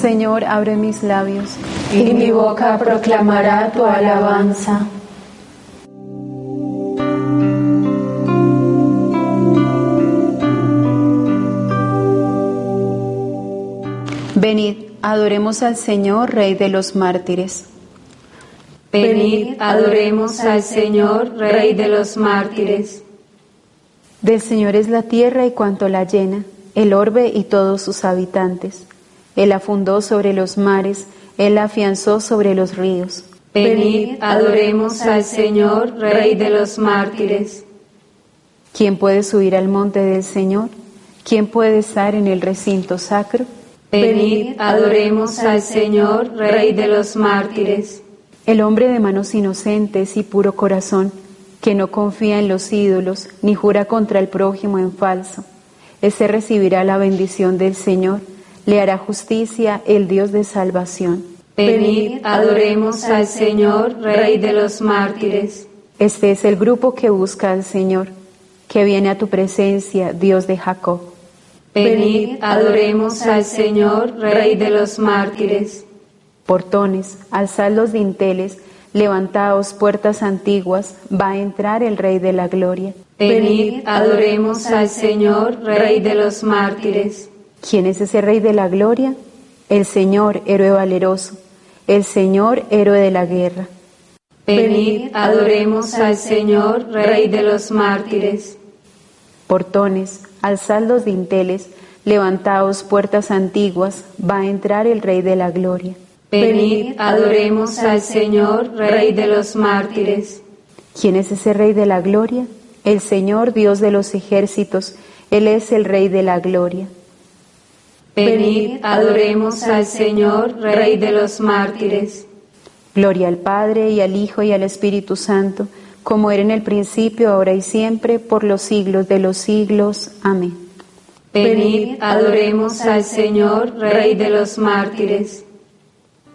Señor, abre mis labios, y mi boca proclamará tu alabanza. Venid, adoremos al Señor, Rey de los mártires. Venid, adoremos al Señor, Rey de los mártires. Del Señor es la tierra y cuanto la llena, el orbe y todos sus habitantes. Él la fundó sobre los mares, Él la afianzó sobre los ríos. Venid, adoremos al Señor, Rey de los mártires. ¿Quién puede subir al monte del Señor? ¿Quién puede estar en el recinto sacro? Venid, adoremos al Señor, Rey de los mártires. El hombre de manos inocentes y puro corazón, que no confía en los ídolos, ni jura contra el prójimo en falso, ese recibirá la bendición del Señor, le hará justicia el Dios de salvación. Venid, adoremos al Señor, Rey de los mártires. Este es el grupo que busca al Señor, que viene a tu presencia, Dios de Jacob. Venid, adoremos al Señor, Rey de los mártires. Portones, alzad los dinteles, levantaos puertas antiguas, va a entrar el Rey de la Gloria. Venid, adoremos al Señor, Rey de los mártires. ¿Quién es ese Rey de la Gloria? El Señor, héroe valeroso, el Señor, héroe de la guerra. Venid, adoremos al Señor, Rey de los mártires. Portones, alzad los dinteles, levantaos puertas antiguas, va a entrar el Rey de la Gloria. Venid, adoremos al Señor, Rey de los mártires. ¿Quién es ese Rey de la Gloria? El Señor, Dios de los ejércitos, Él es el Rey de la Gloria. Venid, adoremos al Señor, Rey de los mártires. Gloria al Padre, y al Hijo, y al Espíritu Santo, como era en el principio, ahora y siempre, por los siglos de los siglos. Amén. Venid, adoremos al Señor, Rey de los mártires.